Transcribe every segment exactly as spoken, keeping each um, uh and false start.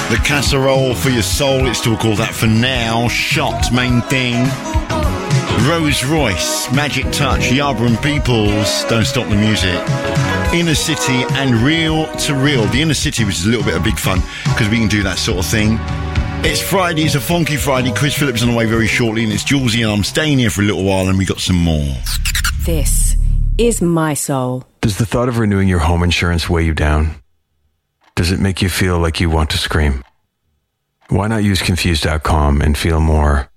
The Casserole for Your Soul, it's still called that for now. Shot, Main Thing. Rose Royce, Magic Touch, Yarborough and Peoples, Don't Stop the Music. Inner City and Real to Real. The Inner City, which is a little bit of big fun because we can do that sort of thing. It's Friday, it's a funky Friday. Chris Phillips on the way very shortly, and it's Julesy, and I'm staying here for a little while, and we got some more. This is My Soul. Does the thought of renewing your home insurance weigh you down? Does it make you feel like you want to scream? Why not use Confused dot com and feel more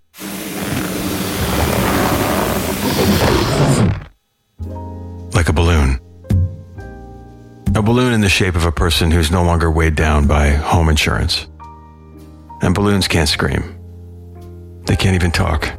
like a balloon? A balloon in the shape of a person who's no longer weighed down by home insurance. And balloons can't scream. They can't even talk.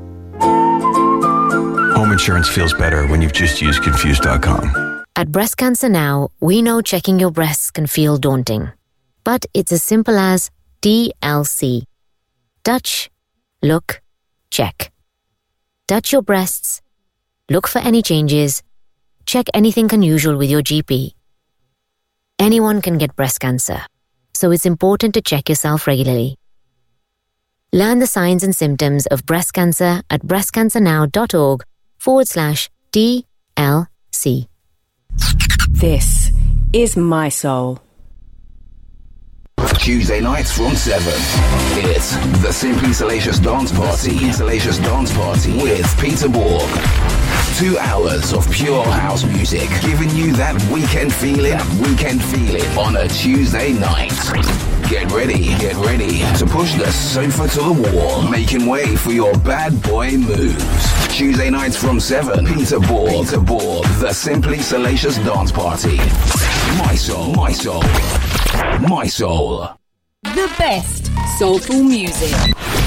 Home insurance feels better when you've just used Confused dot com. At Breast Cancer Now, we know checking your breasts can feel daunting. But it's as simple as D L C. Touch, look, check. Touch your breasts, look for any changes, check anything unusual with your G P. Anyone can get breast cancer, so it's important to check yourself regularly. Learn the signs and symptoms of breast cancer at breastcancernow.org forward slash DLC. This is My Soul. Tuesday nights from seven. It's the Simply Salacious Dance Party. Salacious Dance Party with Peter Borg. Two hours of pure house music, giving you that weekend feeling, that weekend feeling on a Tuesday night. Get ready, get ready to push the sofa to the wall, making way for your bad boy moves. Tuesday nights from seven. Peter Borg. Peter Borg. The Simply Salacious Dance Party. My Soul. My Soul. My Soul. The best soulful music.